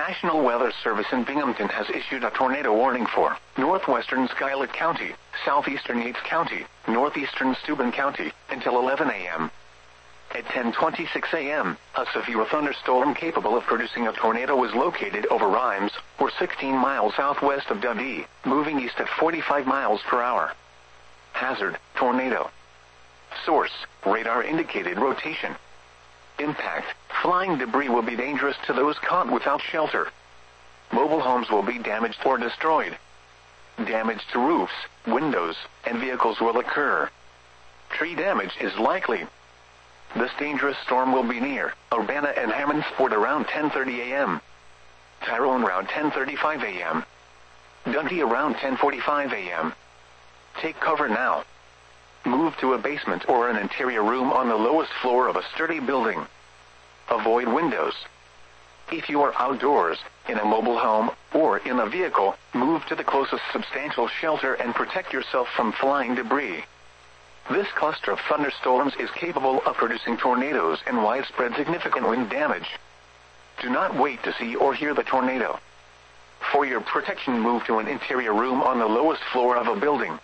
National Weather Service in Binghamton has issued a tornado warning for northwestern Schuyler County, southeastern Yates County, northeastern Steuben County, until 11 a.m. At 10:26 a.m., a severe thunderstorm capable of producing a tornado was located over Rhymes, or 16 miles southwest of Dundee, moving east at 45 miles per hour. Hazard, tornado. Source, radar indicated rotation. Impact, flying debris will be dangerous to those caught without shelter. Mobile homes will be damaged or destroyed. Damage to roofs, windows, and vehicles will occur. Tree damage is likely. This dangerous storm will be near Urbana and Hammondsport around 10:30 a.m. Tyrone around 10:35 a.m. Dundee around 10:45 a.m. Take cover now. Move to a basement or an interior room on the lowest floor of a sturdy building. Avoid windows. If you are outdoors, in a mobile home, or in a vehicle, move to the closest substantial shelter and protect yourself from flying debris. This cluster of thunderstorms is capable of producing tornadoes and widespread significant wind damage. Do not wait to see or hear the tornado. For your protection, move to an interior room on the lowest floor of a building.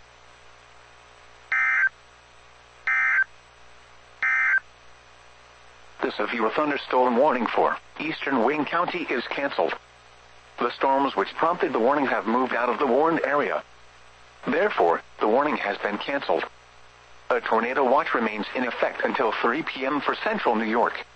The severe thunderstorm warning for eastern Wayne County is canceled. The storms which prompted the warning have moved out of the warned area. Therefore, the warning has been canceled. A tornado watch remains in effect until 3 p.m. for central New York.